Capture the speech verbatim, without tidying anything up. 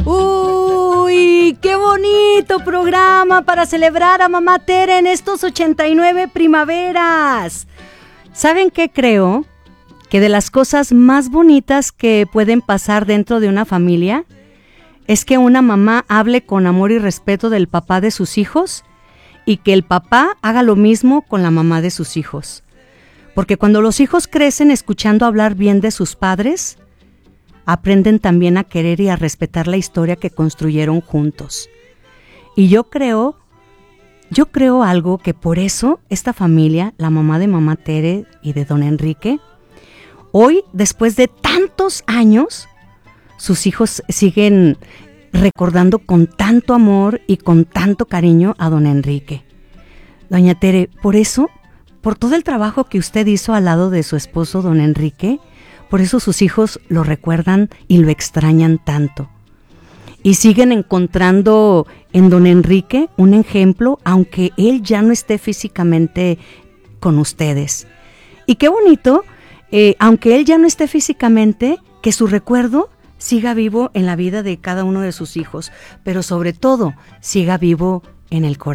¡Uy! ¡Qué bonito programa para celebrar a Mamá Tere en estos ochenta y nueve primaveras! ¿Saben qué creo? Que de las cosas más bonitas que pueden pasar dentro de una familia es que una mamá hable con amor y respeto del papá de sus hijos y que el papá haga lo mismo con la mamá de sus hijos. Porque cuando los hijos crecen escuchando hablar bien de sus padres, aprenden también a querer y a respetar la historia que construyeron juntos. Y yo creo, yo creo algo que por eso esta familia, la mamá de Mamá Tere y de Don Enrique, hoy, después de tantos años, sus hijos siguen recordando con tanto amor y con tanto cariño a Don Enrique. Doña Tere, por eso, por todo el trabajo que usted hizo al lado de su esposo Don Enrique, por eso sus hijos lo recuerdan y lo extrañan tanto. Y siguen encontrando en Don Enrique un ejemplo, aunque él ya no esté físicamente con ustedes. Y qué bonito, eh, aunque él ya no esté físicamente, que su recuerdo siga vivo en la vida de cada uno de sus hijos, pero sobre todo siga vivo en el corazón.